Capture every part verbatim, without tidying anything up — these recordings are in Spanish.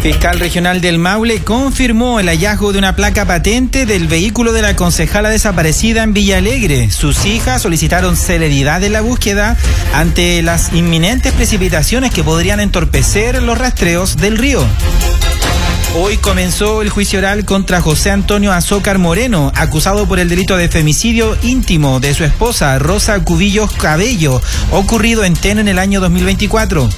Fiscal Regional del Maule confirmó el hallazgo de una placa patente del vehículo de la concejala desaparecida en Villa Alegre. Sus hijas solicitaron celeridad en la búsqueda ante las inminentes precipitaciones que podrían entorpecer los rastreos del río. Hoy comenzó el juicio oral contra José Antonio Azócar Moreno, acusado por el delito de femicidio íntimo de su esposa Rosa Cubillos Cabello, ocurrido en Teno en el año dos mil veinticuatro.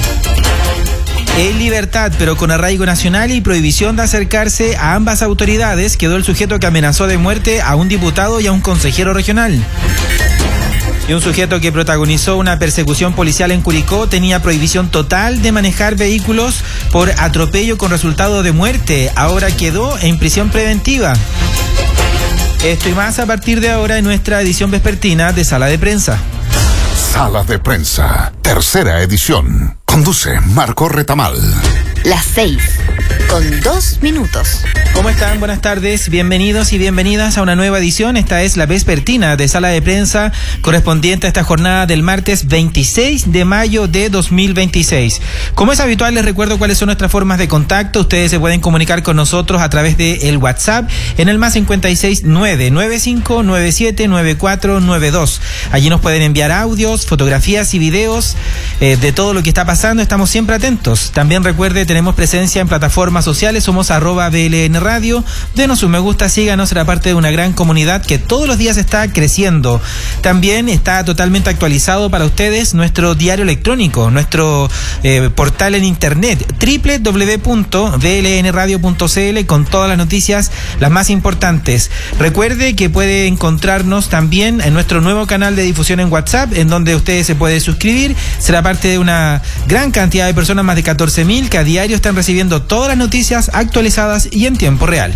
En libertad, pero con arraigo nacional y prohibición de acercarse a ambas autoridades, quedó el sujeto que amenazó de muerte a un diputado y a un consejero regional. Y un sujeto que protagonizó una persecución policial en Curicó tenía prohibición total de manejar vehículos por atropello con resultado de muerte. Ahora quedó en prisión preventiva. Esto y más a partir de ahora en nuestra edición vespertina de Sala de Prensa. Sala de Prensa, tercera edición. Conduce Marco Retamal. Las seis, con dos minutos. ¿Cómo están? Buenas tardes, bienvenidos y bienvenidas a una nueva edición. Esta es la vespertina de Sala de Prensa correspondiente a esta jornada del martes veintiséis de mayo de dos mil veintiséis. Como es habitual, les recuerdo cuáles son nuestras formas de contacto. Ustedes se pueden comunicar con nosotros a través del WhatsApp en el más cincuenta y seis nueve nueve cinco nueve siete nueve cuatro nueve dos. Allí nos pueden enviar audios, fotografías y videos eh, de todo lo que está pasando. Estamos siempre atentos. También recuerde, tenemos presencia en plataformas sociales, somos arroba B L N Radio, denos un me gusta, síganos, será parte de una gran comunidad que todos los días está creciendo. También está totalmente actualizado para ustedes nuestro diario electrónico, nuestro eh, portal en internet, doble u doble u doble u punto b l n radio punto c l, con todas las noticias, las más importantes. Recuerde que puede encontrarnos también en nuestro nuevo canal de difusión en WhatsApp, en donde usted se puede suscribir, será parte de una gran cantidad de personas, más de catorce mil, que a diario están recibiendo todas las noticias actualizadas y en tiempo real.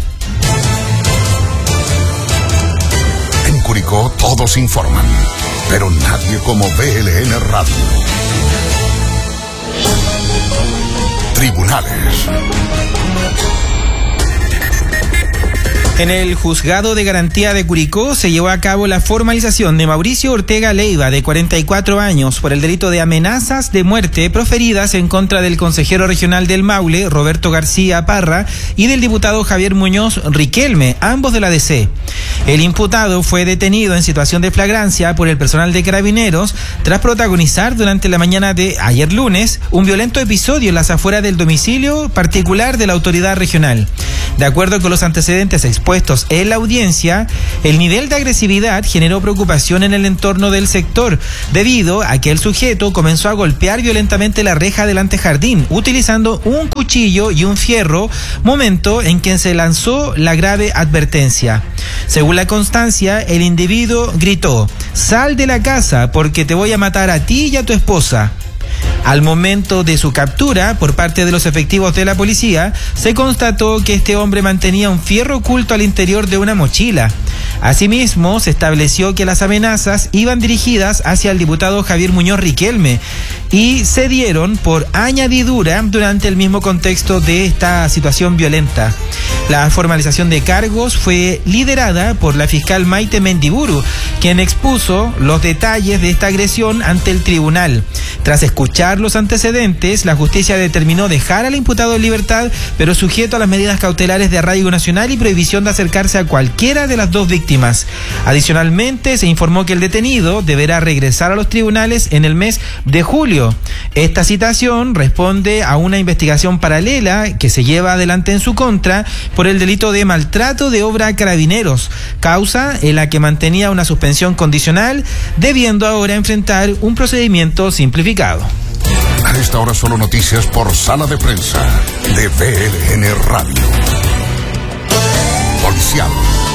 En Curicó todos informan, pero nadie como B L N Radio. Tribunales. En el Juzgado de Garantía de Curicó se llevó a cabo la formalización de Mauricio Ortega Leiva, de cuarenta y cuatro años, por el delito de amenazas de muerte proferidas en contra del consejero regional del Maule, Roberto García Parra, y del diputado Javier Muñoz Riquelme, ambos de la D C. El imputado fue detenido en situación de flagrancia por el personal de Carabineros tras protagonizar durante la mañana de ayer lunes un violento episodio en las afueras del domicilio particular de la autoridad regional. De acuerdo con los antecedentes expuestos en la audiencia, el nivel de agresividad generó preocupación en el entorno del sector, debido a que el sujeto comenzó a golpear violentamente la reja del antejardín, utilizando un cuchillo y un fierro, momento en que se lanzó la grave advertencia. Según la constancia, el individuo gritó: "Sal de la casa porque te voy a matar a ti y a tu esposa". Al momento de su captura por parte de los efectivos de la policía, se constató que este hombre mantenía un fierro oculto al interior de una mochila. Asimismo, se estableció que las amenazas iban dirigidas hacia el diputado Javier Muñoz Riquelme y se dieron por añadidura durante el mismo contexto de esta situación violenta. La formalización de cargos fue liderada por la fiscal Maite Mendiburu, quien expuso los detalles de esta agresión ante el tribunal. Tras escuchar los antecedentes, la justicia determinó dejar al imputado en libertad, pero sujeto a las medidas cautelares de arraigo nacional y prohibición de acercarse a cualquiera de las dos víctimas. Adicionalmente, se informó que el detenido deberá regresar a los tribunales en el mes de julio. Esta citación responde a una investigación paralela que se lleva adelante en su contra por el delito de maltrato de obra a Carabineros, causa en la que mantenía una suspensión condicional, debiendo ahora enfrentar un procedimiento simplificado. A esta hora solo noticias por Sala de Prensa de B L N Radio. Policial.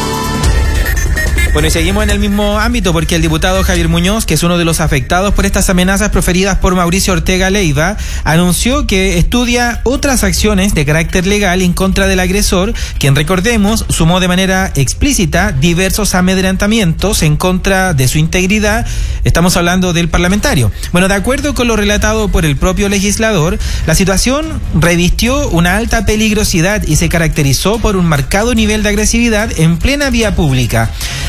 Bueno, y seguimos en el mismo ámbito porque el diputado Javier Muñoz, que es uno de los afectados por estas amenazas proferidas por Mauricio Ortega Leiva, anunció que estudia otras acciones de carácter legal en contra del agresor, quien, recordemos, sumó de manera explícita diversos amedrentamientos en contra de su integridad. Estamos hablando del parlamentario. Bueno, de acuerdo con lo relatado por el propio legislador, la situación revistió una alta peligrosidad y se caracterizó por un marcado nivel de agresividad en plena vía pública.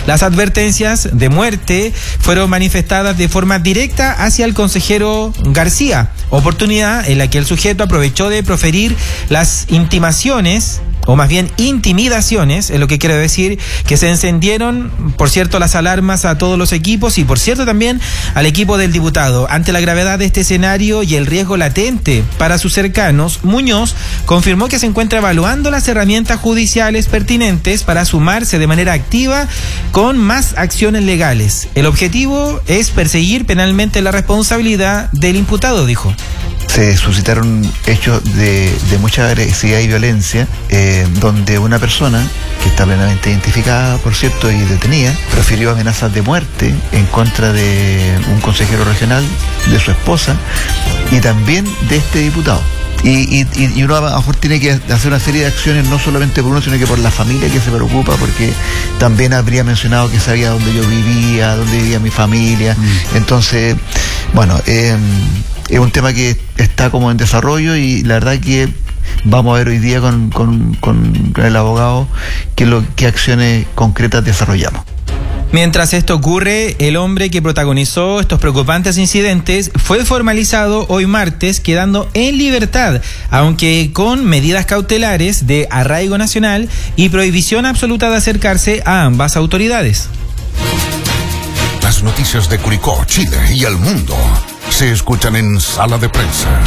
Las advertencias de muerte fueron manifestadas de forma directa hacia el consejero García, oportunidad en la que el sujeto aprovechó de proferir las intimaciones, o más bien intimidaciones, es lo que quiero decir, que se encendieron, por cierto, las alarmas a todos los equipos y, por cierto, también al equipo del diputado. Ante la gravedad de este escenario y el riesgo latente para sus cercanos, Muñoz confirmó que se encuentra evaluando las herramientas judiciales pertinentes para sumarse de manera activa con más acciones legales. El objetivo es perseguir penalmente la responsabilidad del imputado, dijo. Se suscitaron hechos de, de mucha agresividad y violencia, eh, donde una persona, que está plenamente identificada, por cierto, y detenida, profirió amenazas de muerte en contra de un consejero regional, de su esposa, y también de este diputado. Y, y, y uno a lo mejor tiene que hacer una serie de acciones, no solamente por uno, sino que por la familia que se preocupa, porque también habría mencionado que sabía dónde yo vivía, dónde vivía mi familia. Mm. Entonces, bueno, eh, es un tema que está como en desarrollo y la verdad que vamos a ver hoy día con, con, con el abogado qué, lo, qué acciones concretas desarrollamos. Mientras esto ocurre, el hombre que protagonizó estos preocupantes incidentes fue formalizado hoy martes, quedando en libertad, aunque con medidas cautelares de arraigo nacional y prohibición absoluta de acercarse a ambas autoridades. Las noticias de Curicó, Chile y el mundo se escuchan en Sala de Prensa.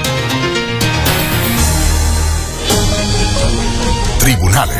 Tribunales.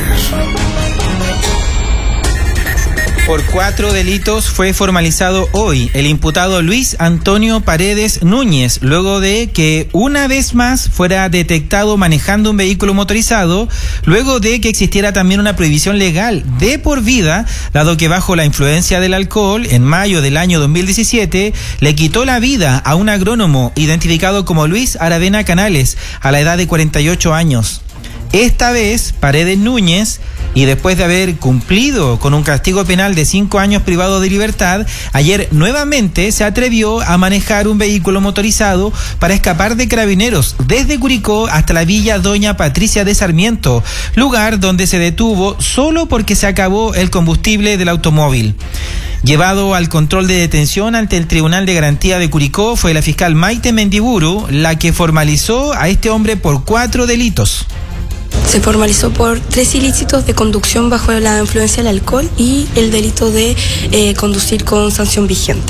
Por cuatro delitos fue formalizado hoy el imputado Luis Antonio Paredes Núñez, luego de que una vez más fuera detectado manejando un vehículo motorizado, luego de que existiera también una prohibición legal de por vida, dado que bajo la influencia del alcohol, en mayo del año dos mil diecisiete, le quitó la vida a un agrónomo identificado como Luis Aravena Canales, a la edad de cuarenta y ocho años. Esta vez, Paredes Núñez, y después de haber cumplido con un castigo penal de cinco años privado de libertad, ayer nuevamente se atrevió a manejar un vehículo motorizado para escapar de carabineros desde Curicó hasta la villa Doña Patricia de Sarmiento, lugar donde se detuvo solo porque se acabó el combustible del automóvil. Llevado al control de detención ante el Tribunal de Garantía de Curicó, fue la fiscal Maite Mendiburu la que formalizó a este hombre por cuatro delitos. Se formalizó por tres ilícitos de conducción bajo la influencia del alcohol y el delito de eh, conducir con sanción vigente.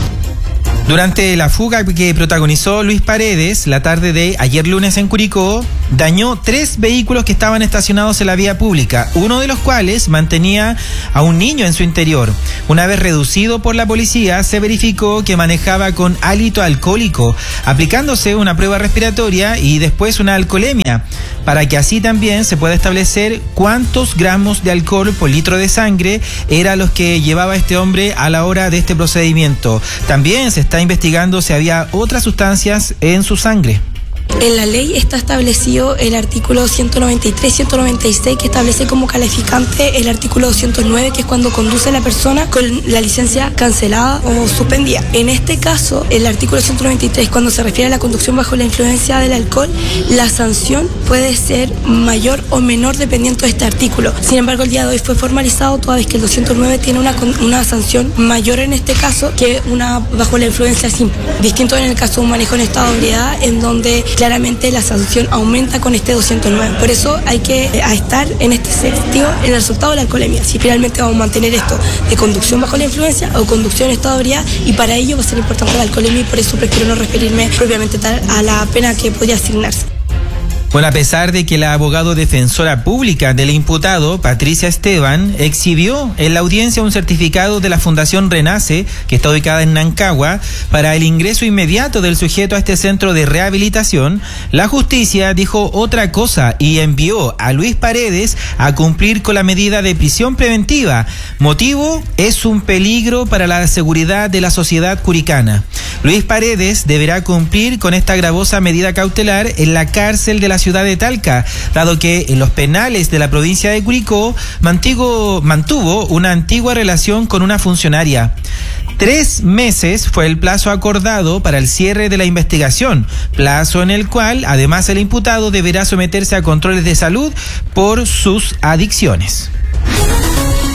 Durante la fuga que protagonizó Luis Paredes la tarde de ayer lunes en Curicó, dañó tres vehículos que estaban estacionados en la vía pública, uno de los cuales mantenía a un niño en su interior. Una vez reducido por la policía, se verificó que manejaba con hálito alcohólico, aplicándose una prueba respiratoria y después una alcoholemia, para que así también se pueda establecer cuántos gramos de alcohol por litro de sangre eran los que llevaba este hombre a la hora de este procedimiento. También se está investigando si había otras sustancias en su sangre. En la ley está establecido el artículo ciento noventa y tres, ciento noventa y seis, que establece como calificante el artículo doscientos nueve, que es cuando conduce la persona con la licencia cancelada o suspendida. En este caso, el artículo ciento noventa y tres, cuando se refiere a la conducción bajo la influencia del alcohol, la sanción puede ser mayor o menor dependiendo de este artículo. Sin embargo, el día de hoy fue formalizado, toda vez que el doscientos nueve tiene una, una sanción mayor en este caso que una bajo la influencia simple. Distinto en el caso de un manejo en estado de ebriedad, en donde claramente la sanción aumenta con este doscientos nueve. Por eso hay que eh, estar en este sentido en el resultado de la alcoholemia. Si finalmente vamos a mantener esto de conducción bajo la influencia o conducción en estado de ebriedad, y para ello va a ser importante la alcoholemia, y por eso prefiero no referirme propiamente tal a la pena que podría asignarse. Bueno, a pesar de que la abogado defensora pública del imputado, Patricia Esteban, exhibió en la audiencia un certificado de la Fundación Renace, que está ubicada en Nancagua, para el ingreso inmediato del sujeto a este centro de rehabilitación, la justicia dijo otra cosa y envió a Luis Paredes a cumplir con la medida de prisión preventiva. Motivo: es un peligro para la seguridad de la sociedad curicana. Luis Paredes deberá cumplir con esta gravosa medida cautelar en la cárcel de la ciudad de Talca, dado que en los penales de la provincia de Curicó mantuvo, mantuvo una antigua relación con una funcionaria. Tres meses fue el plazo acordado para el cierre de la investigación, plazo en el cual además el imputado deberá someterse a controles de salud por sus adicciones. En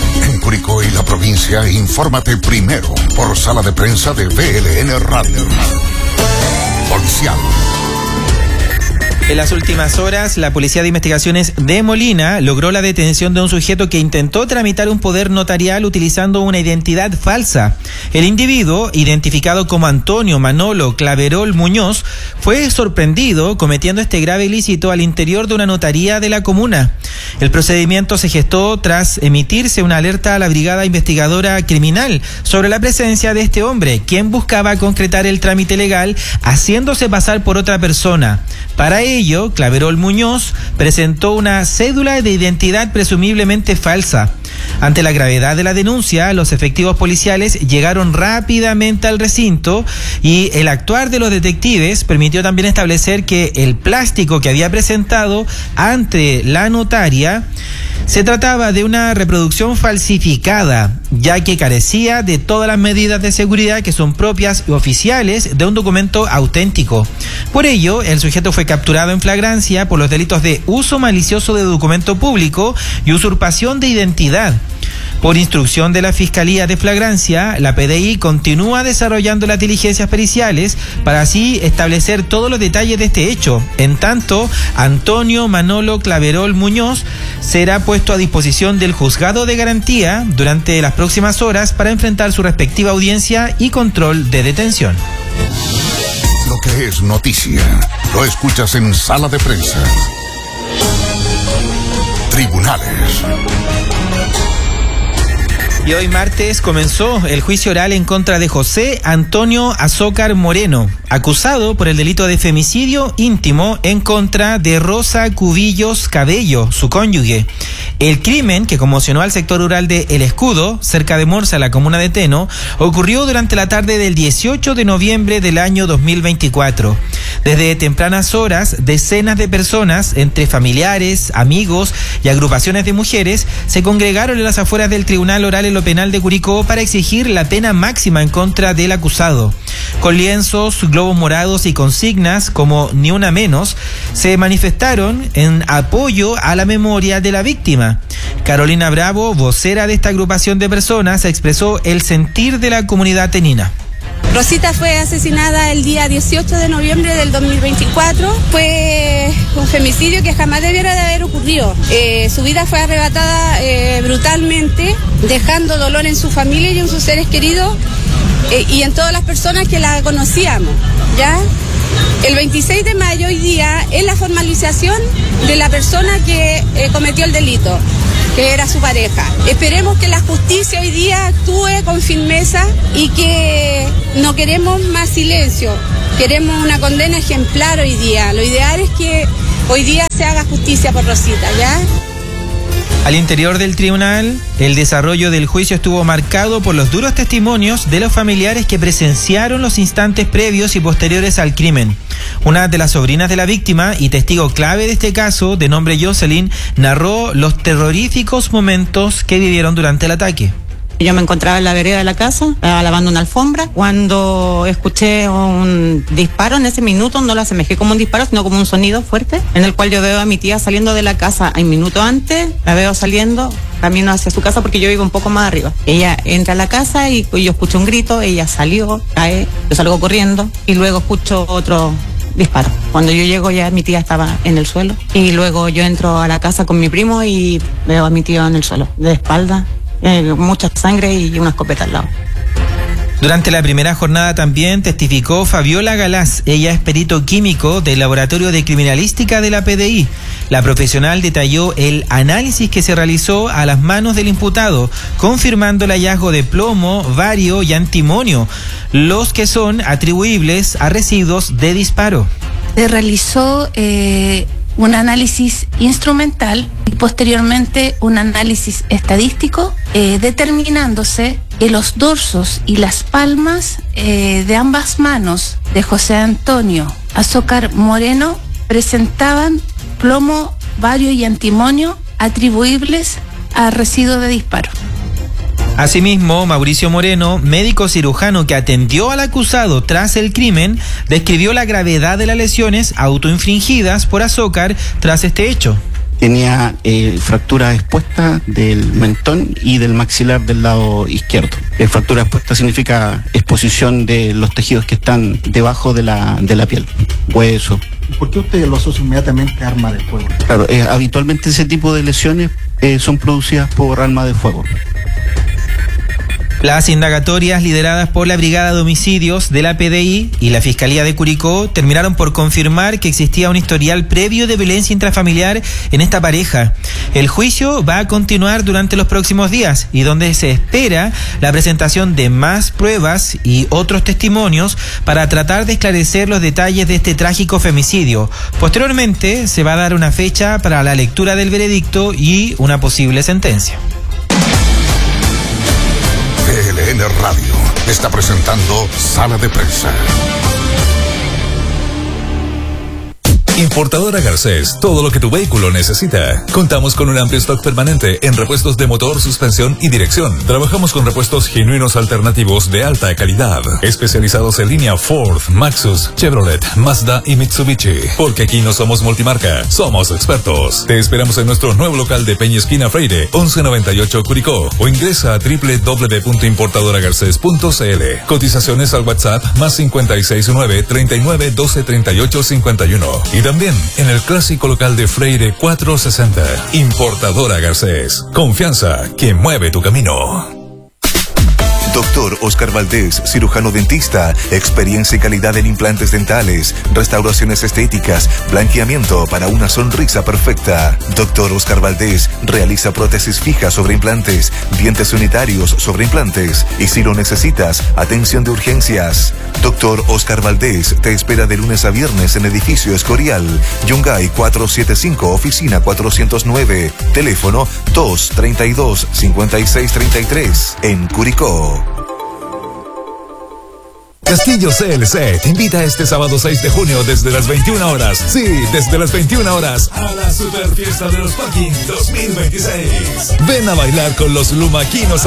Curicó y la provincia, infórmate primero por Sala de Prensa de V L N Radio. Policial. En las últimas horas, la Policía de Investigaciones de Molina logró la detención de un sujeto que intentó tramitar un poder notarial utilizando una identidad falsa. El individuo, identificado como Antonio Manolo Claverol Muñoz, fue sorprendido cometiendo este grave ilícito al interior de una notaría de la comuna. El procedimiento se gestó tras emitirse una alerta a la Brigada Investigadora Criminal sobre la presencia de este hombre, quien buscaba concretar el trámite legal haciéndose pasar por otra persona. Para ello, Claverol Muñoz presentó una cédula de identidad presumiblemente falsa. Ante la gravedad de la denuncia, los efectivos policiales llegaron rápidamente al recinto y el actuar de los detectives permitió también establecer que el plástico que había presentado ante la notaria se trataba de una reproducción falsificada, ya que carecía de todas las medidas de seguridad que son propias y oficiales de un documento auténtico. Por ello, el sujeto fue capturado en flagrancia por los delitos de uso malicioso de documento público y usurpación de identidad. Por instrucción de la Fiscalía de Flagrancia, la P D I continúa desarrollando las diligencias periciales para así establecer todos los detalles de este hecho. En tanto, Antonio Manolo Claverol Muñoz será puesto a disposición del juzgado de garantía durante las próximas horas para enfrentar su respectiva audiencia y control de detención. Lo que es noticia, lo escuchas en Sala de Prensa. Tribunales. Y hoy martes comenzó el juicio oral en contra de José Antonio Azócar Moreno, acusado por el delito de femicidio íntimo en contra de Rosa Cubillos Cabello, su cónyuge. El crimen, que conmocionó al sector rural de El Escudo, cerca de Morsa, la comuna de Teno, ocurrió durante la tarde del dieciocho de noviembre del año dos mil veinticuatro. Desde tempranas horas, decenas de personas, entre familiares, amigos y agrupaciones de mujeres, se congregaron en las afueras del Tribunal Oral en lo Penal de Curicó para exigir la pena máxima en contra del acusado. Con lienzos, globos morados y consignas como ni una menos, se manifestaron en apoyo a la memoria de la víctima. Carolina Bravo, vocera de esta agrupación de personas, expresó el sentir de la comunidad tenina. Rosita fue asesinada el día dieciocho de noviembre del dos mil veinticuatro. Fue un femicidio que jamás debiera de haber ocurrido. Eh, su vida fue arrebatada eh, brutalmente, dejando dolor en su familia y en sus seres queridos eh, y en todas las personas que la conocíamos, ¿ya? El veintiséis de mayo hoy día es la formalización de la persona que eh, cometió el delito, que era su pareja. Esperemos que la justicia hoy día actúe con firmeza y que no queremos más silencio, queremos una condena ejemplar hoy día. Lo ideal es que hoy día se haga justicia por Rosita, ¿ya? Al interior del tribunal, el desarrollo del juicio estuvo marcado por los duros testimonios de los familiares que presenciaron los instantes previos y posteriores al crimen. Una de las sobrinas de la víctima y testigo clave de este caso, de nombre Jocelyn, narró los terroríficos momentos que vivieron durante el ataque. Yo me encontraba en la vereda de la casa, estaba lavando una alfombra, cuando escuché un disparo. En ese minuto no lo asemejé como un disparo, sino como un sonido fuerte, en el cual yo veo a mi tía saliendo de la casa. Un minuto antes, la veo saliendo, camino hacia su casa porque yo vivo un poco más arriba. Ella entra a la casa y yo escucho un grito, ella salió, cae, yo salgo corriendo y luego escucho otro disparo. Cuando yo llego ya mi tía estaba en el suelo y luego yo entro a la casa con mi primo y veo a mi tío en el suelo, de espalda. Eh, mucha sangre y una escopeta al lado. Durante la primera jornada también testificó Fabiola Galás. Ella es perito químico del Laboratorio de Criminalística de la P D I. La profesional detalló el análisis que se realizó a las manos del imputado, confirmando el hallazgo de plomo, bario y antimonio, los que son atribuibles a residuos de disparo. Se realizó eh, un análisis instrumental y posteriormente un análisis estadístico, eh, determinándose que los dorsos y las palmas eh, de ambas manos de José Antonio Azócar Moreno presentaban plomo, bario y antimonio atribuibles a residuo de disparo. Asimismo, Mauricio Moreno, médico cirujano que atendió al acusado tras el crimen, describió la gravedad de las lesiones autoinfligidas por Azócar tras este hecho. tenía eh, fractura expuesta del mentón y del maxilar del lado izquierdo. Eh, fractura expuesta significa exposición de los tejidos que están debajo de la, de la piel, hueso. ¿Por qué usted lo asocia inmediatamente a arma de fuego? Claro, eh, habitualmente ese tipo de lesiones eh, son producidas por arma de fuego. Las indagatorias lideradas por la Brigada de Homicidios de la P D I y la Fiscalía de Curicó terminaron por confirmar que existía un historial previo de violencia intrafamiliar en esta pareja. El juicio va a continuar durante los próximos días y donde se espera la presentación de más pruebas y otros testimonios para tratar de esclarecer los detalles de este trágico femicidio. Posteriormente se va a dar una fecha para la lectura del veredicto y una posible sentencia. V L N Radio está presentando Sala de Prensa. Importadora Garcés, todo lo que tu vehículo necesita. Contamos con un amplio stock permanente en repuestos de motor, suspensión y dirección. Trabajamos con repuestos genuinos alternativos de alta calidad, especializados en línea Ford, Maxus, Chevrolet, Mazda y Mitsubishi. Porque aquí no somos multimarca, somos expertos. Te esperamos en nuestro nuevo local de Peña Esquina Freire, once noventa y ocho Curicó, o ingresa a doble u doble u doble u punto importadora garcés punto c l. Cotizaciones al WhatsApp más cincuenta y seis nueve, treinta y nueve, doce, treinta y ocho, cincuenta y uno. Y también en el clásico local de Freire cuatrocientos sesenta. Importadora Garcés. Confianza que mueve tu camino. Doctor Oscar Valdés, cirujano dentista, experiencia y calidad en implantes dentales, restauraciones estéticas, blanqueamiento para una sonrisa perfecta. Doctor Oscar Valdés realiza prótesis fijas sobre implantes, dientes unitarios sobre implantes y si lo necesitas, atención de urgencias. Doctor Oscar Valdés te espera de lunes a viernes en edificio Escorial, Yungay cuatrocientos setenta y cinco, oficina cuatrocientos nueve, teléfono dos treinta y dos, cincuenta y seis treinta y tres, en Curicó. Castillo C L C te invita este sábado seis de junio desde las veintiuna horas. Sí, desde las veintiuna horas a la super fiesta de los parking dos mil veintiséis. Ven a bailar con los lumaquinos